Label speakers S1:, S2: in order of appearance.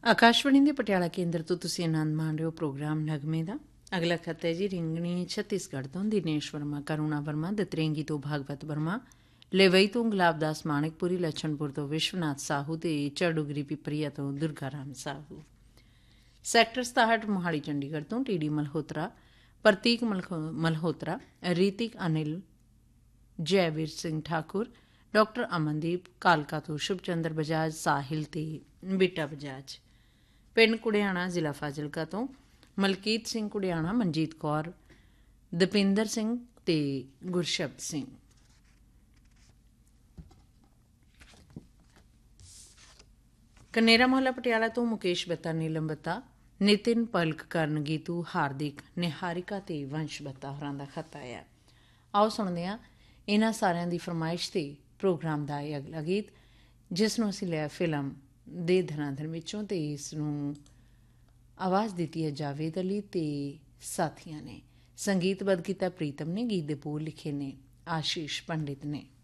S1: ਆਕਾਸ਼ਵਾਣੀ ਦੇ ਪਟਿਆਲਾ ਕੇਂਦਰ ਤੋਂ ਤੁਸੀਂ ਆਨੰਦ ਮਾਣ ਰਹੇ ਹੋ ਪ੍ਰੋਗਰਾਮ ਨਗਮੇ ਦਾ। ਅਗਲਾ ਖੱਤ ਹੈ ਜੀ ਰਿੰਗਣੀ ਛੱਤੀਸਗੜ੍ਹ ਤੋਂ ਦਿਨੇਸ਼ ਵਰਮਾ, ਕਰੁਣਾ ਵਰਮਾ, ਦਤਰੇਂਗੀ ਤੋਂ ਭਾਗਵਤ ਵਰਮਾ, ਲੇਵਈ ਤੋਂ ਗੁਲਾਬਦਾਸ ਮਾਣਕਪੁਰੀ, ਲਛਣਪੁਰ ਤੋਂ ਵਿਸ਼ਵਨਾਥ ਸਾਹੂ ਤੇ ਝਾੜੂਗਰੀ ਪਿਪਰੀਆ ਤੋਂ ਦੁਰਗਾ ਰਾਮ ਸਾਹੂ। ਸੈਕਟਰ 67 ਮੋਹਾਲੀ ਚੰਡੀਗੜ੍ਹ ਤੋਂ ਟੀਡੀ ਮਲਹੋਤਰਾ, ਪ੍ਰਤੀਕ ਮਲਹੋਤਰਾ, ਰੀਤਿਕ ਅਨਿਲ, ਜੈਵੀਰ ਸਿੰਘ ਠਾਕੁਰ, ਡਾਕਟਰ ਅਮਨਦੀਪ, ਕਾਲਕਾ ਤੋਂ ਸ਼ੁਭਚੰਦਰ ਬਜਾਜ, ਸਾਹਿਲ ਤੇ ਬੀਟਾ ਬਜਾਜ। ਪਿੰਡ ਕੁੜਿਆਣਾ ਜ਼ਿਲ੍ਹਾ ਫਾਜ਼ਿਲਕਾ ਤੋਂ ਮਲਕੀਤ ਸਿੰਘ ਕੁੜਿਆਣਾ, ਮਨਜੀਤ ਕੌਰ, ਦਪਿੰਦਰ ਸਿੰਘ ਤੇ ਗੁਰਸ਼ਬਦ ਸਿੰਘ। ਕਨੇਰਾ ਮੁਹੱਲਾ ਪਟਿਆਲਾ ਤੋਂ ਮੁਕੇਸ਼ ਬੱਤਾ, ਨੀਲਮ ਬੱਤਾ, ਨਿਤਿਨ, ਪਲਕ, ਕਰਨ, ਗੀਤੂ, ਹਾਰਦਿਕ, ਨਿਹਾਰਿਕਾ ਤੇ ਵੰਸ਼ ਬੱਤਾ ਹੋਰਾਂ ਦਾ ਖਤ ਆਇਆ। ਆਓ ਸੁਣਦੇ ਹਾਂ ਇਹਨਾਂ ਸਾਰਿਆਂ ਦੀ ਫਰਮਾਇਸ਼ ਤੇ ਪ੍ਰੋਗਰਾਮ ਦਾ ਇਹ ਅਗਲਾ ਗੀਤ, ਜਿਸ ਨੂੰ ਅਸੀਂ ਲਿਆ ਫਿਲਮ ਦੇ ਧਨਾਧਨ ਵਿੱਚੋਂ, ਤੇ ਇਸ ਨੂੰ ਆਵਾਜ਼ ਦਿੱਤੀ ਹੈ ਜਾਵੇਦ ਅਲੀ ਤੇ ਸਾਥੀਆਂ ਨੇ। ਸੰਗੀਤਬੱਧ ਕੀਤਾ ਪ੍ਰੀਤਮ ਨੇ, ਗੀਤ ਦੇ ਬੋਲ ਲਿਖੇ ਨੇ ਆਸ਼ੀਸ਼ ਪੰਡਿਤ ਨੇ।